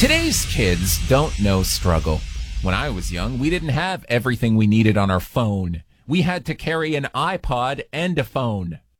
Today's kids don't know struggle. When I was young, we didn't have everything we needed on our phone. We had to carry an iPod and a phone.